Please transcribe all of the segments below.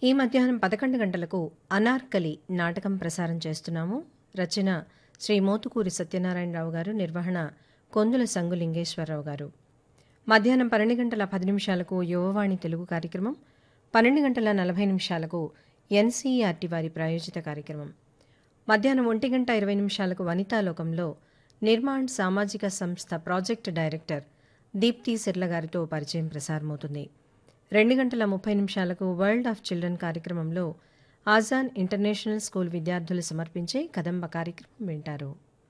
ఈ మధ్యాహ్నం 11 గంటలకు అనార్కలి నాటకం ప్రసారం చేస్తున్నాము. రచన శ్రీ మోతుకూరి సత్యనారాయణరావు గారు, నిర్వహణ కొందుల సంగు లింగేశ్వరరావు గారు. మధ్యాహ్నం 12 గంటల 10 నిమిషాలకు యువవాణి తెలుగు కార్యక్రమం, 12 గంటల 40 నిమిషాలకు ఎన్సీఈఆర్టీ వారి ప్రాయోజిత కార్యక్రమం. మధ్యాహ్నం 1 గంట 20 నిమిషాలకు వనితాలోకంలో నిర్మాణ్ సామాజిక సంస్థ ప్రాజెక్టు డైరెక్టర్ దీప్తి సిర్ల గారితో పరిచయం ప్రసారమవుతుంది. 2 గంటల 30 నిమిషాలకు వరల్డ్ ఆఫ్ చిల్డ్రన్ కార్యక్రమంలో ఆజాన్ ఇంటర్నేషనల్ స్కూల్ విద్యార్థులు సమర్పించే కదంబ కార్యక్రమం వింటారు.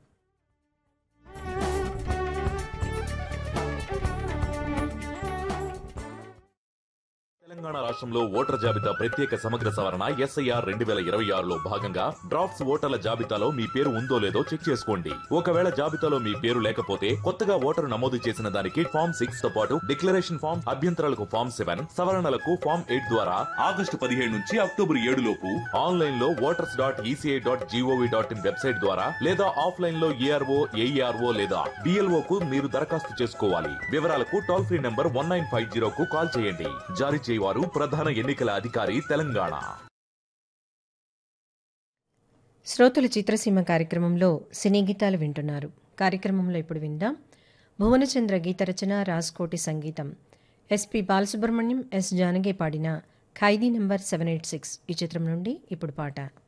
తెలంగాణ రాష్ట్రంలో ఓటర్ జాబితా ప్రత్యేక సమగ్ర సవరణ ఎస్ఐఆర్ 2026లో భాగంగా డ్రాఫ్ట్స్ ఓటర్ల జాబితాలో మీ పేరు ఉందో లేదో చెక్ చేసుకోండి. ఒకవేళ జాబితాలో మీ పేరు లేకపోతే కొత్తగా ఓటరు నమోదు చేసిన దానికి ఫామ్ 6 తో పాటు డిక్లరేషన్ ఫామ్, అభ్యంతరాలకు ఫామ్ 7, సవరణలకు ఫామ్ 8 ద్వారా ఆగస్టు 17 నుంచి అక్టోబర్ 7 లోపు ఆన్లైన్ లో voters.eci.gov.in వెబ్సైట్ ద్వారా లేదా ఆఫ్లైన్ లో ఏఆర్ఓ, ఏఈఆర్ఓ లేదా డిఎల్ఓ కు మీరు దరఖాస్తు చేసుకోవాలి. వివరాలకు టోల్ ఫ్రీ నంబర్ 1950 కు కాల్ చేయండి. జారీ చేయవారు ప్రధాన ఎన్నికల అధికారి, తెలంగాణ. శ్రోతల చిత్రసీమ కార్యక్రమంలో సినీ గీతాలు వింటున్నారు. కార్యక్రమంలో ఇప్పుడు విందాం. భువనచంద్ర గీత రచన, రాజ్కోటి సంగీతం. ఎస్పి బాలసుబ్రహ్మణ్యం, ఎస్ జానకి పాడిన ఖైదీ నంబర్ 786 ఈ చిత్రం నుండి ఇప్పుడు పాట.